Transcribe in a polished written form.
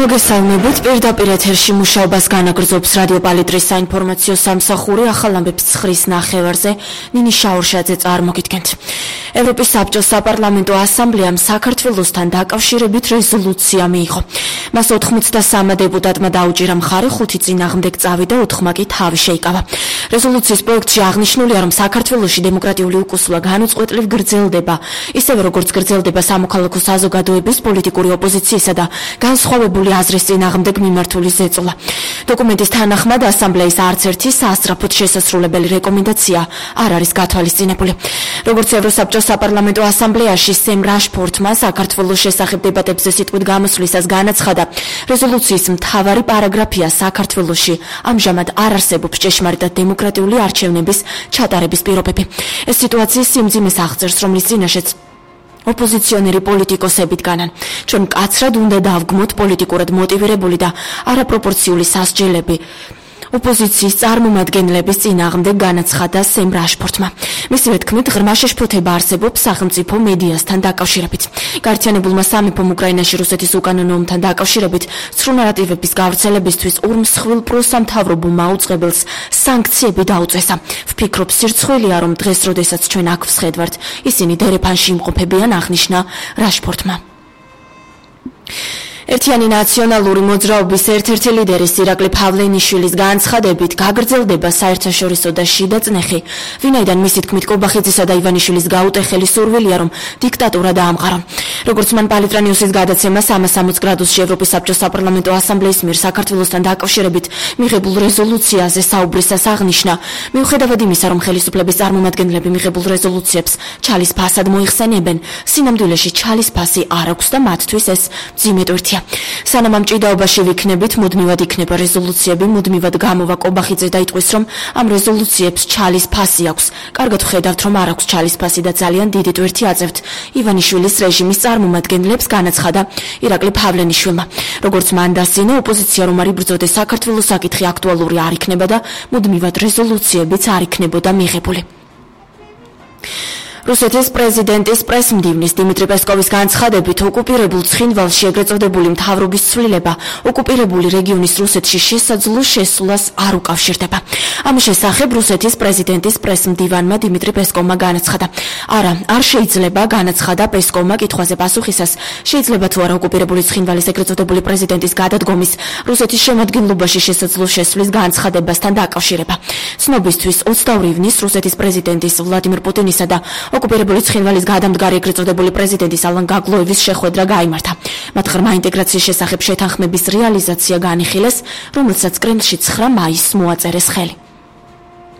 მოგესალმებით, პირდაპირ ეთერში მუშაობას განაგრძობს რადიო პალიტრის საინფორმაციო სამსახური, ახალ ამბებს 9-ის ნახევარზე, ნინი შაურშაძე წარმოგიდგენთ. ევროპის საბჭოს საპარლამენტო ასამბლეამ საქართველოსთან დაკავშირებით რეზოლუცია მიიღო. მას 83 დეპუტატმა დაუჭირა მხარი, 5 წინააღმდეგ წავიდა, 4 კი თავი შეიკავა. რეზოლუციის პროექტში აღნიშნულია, რომ საქართველოში დემოკრატიული უკუსლა განუწყვეტლივ გრძელდება, ისევე როგორც გრძელდება სამოქალაქო საზოგადოების, პოლიტიკური ოპოზიციისა და განსხვავებული აზრის წინააღმდეგ მიმართული ზეწოლა. დოკუმენტის თანახმად ასამბლეის არც ერთი სასწრაფოდ შესასრულებელი რეკომენდაცია არ არის გათვალისწინებული. როგორც ევროსაბჭოს საპარლამენტო ასამბლეაში სემ რაშფორდმა საქართველოს შესახებ დებატებზე სიტყვით გამოსვლისას განაცხადა, რეზოლუციის მთავარი პარაგრაფია საქართველოში ამჟამად არ არსებობს ჭეშმარიტად დემოკრატიული არჩევნების ჩატარების პირობები. ეს სიტუაციის სიმძიმეს აღწერს, რომლის წინაშეც ოპოზიციონერი პოლიტიკოსები დგანან. ჩვენ მკაცრად უნდა დავგმოთ პოლიტიკურად მოტივირებული და არაპროპორციული სასჯელები ოპოზიციის წარმომადგენლების წინააღმდეგ განაცხადა სემ რაშფორდმა. მისივე თქმით, ღრმა შეშფოთება არსებობს სახელმწიფო მედიასთან დაკავშირებით. გაერთიანებულმა სამეფომ უკრაინაში რუსეთის უკანონო ომთან დაკავშირებით ცრუ ნარატივების გავრცელებისთვის ორ მსხვილ პროსამთავრობო მაუწყებელს სანქციები დაუწესა. ვფიქრობ, სირცხვილია, რომ დღეს, როდესაც ჩვენ აქ ვსხედვართ, ისინი დერეფანში იმყოფებიან, აღნიშნა რაშფორდმა. ერთიანი ნაციონალური მოძრაობის ერთ-ერთი ლიდერის ირაკლი ფავლენიშვილის განცხადებით გაგრძელდება საერთაშორისო და შიდა წნეხი, ვინაიდან მისი თქმით კობახიძისა და ივანიშვილის გაუტეხელი სურვილია, რომ დიქტატურა დაამყარონ. როგორც მან პალიტრა ნიუსის გადაცემა 360 გრადუსში ევროპის საბჭოს საპარლამენტო ასამბლეის მიერ საქართველოსთან დაკავშირებით მიღებულ რეზოლუციაზე საუბრისას აღნიშნა, მიუხედავად იმისა, რომ ხელისუფლების წარმომადგენლები მიღებულ რეზოლუციებს ჩალის ფასად მოიხსენებენ, სინამდვილეში ჩალის ფასი არ აქვს და მათთვის ეს მძიმე ტვირთია. სანამ ამ ჭიდაობაში ვიქნებით, მუდმივად იქნება რეზოლუციები, მუდმივად გამოვა კობახიძე და იტყვის, რომ ამ რეზოლუციებს ჩალის ფასი აქვს. კარგად ვხედავთ, რომ არ აქვს ჩალის ფასი და ძალიან დიდი ტვირთი აწევთ ივანიშვილის რეჟიმის წარმომადგენლებს, განაცხადა ირაკლი ფავლენიშვილმა. როგორც მან დასძინა, ოპოზიცია რომ არ იბრძოდეს, საქართველოს საკითხი აქტუალური არ იქნება და მუდმივად რეზოლუციებიც არ იქნებოდა მიღებული. რუსეთის პრეზიდენტის პრესმდივნის დიმიტრი პესკოვის განცხადებით, ოკუპირებულ ცხინვალში ეგრეთ წოდებული მთავრობის ცვლილება ოკუპირებული რეგიონის რუსეთში შესაძლო შესვლას არ უკავშირდება. ამის შესახებ რუსეთის პრეზიდენტის პრესმდივანმა დიმიტრი პესკოვმა განაცხადა. არ შეიძლება, განაცხადა პესკოვმა კითხვაზე პასუხისას, შეიძლება თუ არა ოკუპირებული ცხინვალის ეგრეთ წოდებული პრეზიდენტის გადადგომის რუსეთის შემადგენლობაში შესაძლო შესვლის განცხადებასთან დაკავშირება. ცნობისთვის 22 ივნის რუსეთის პრეზიდენტის ვლადიმირ პუტინისა და ოკუპირებული ცხინვალის გადამდგარი ეგრეთ წოდებული პრეზიდენტის ალან გაგლოევის შეხვედრა გაიმართა. მათ ღრმა ინტეგრაციის შესახებ შეთანხმების რეალიზაცია განიხილეს, რომელსაც კრემლში 9 მაისს მოაწერეს ხელი.